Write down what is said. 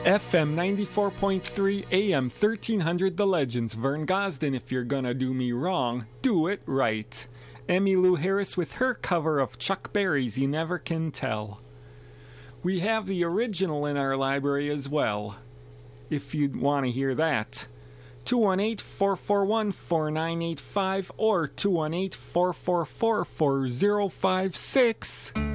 FM 94.3, AM 1300 The Legends. Vern Gosdin, if you're gonna do me wrong, do it right. Emmylou Harris with her cover of Chuck Berry's You Never Can Tell. We have the original in our library as well, if you'd want to hear that. 218-441-4985 or 218-444-4056.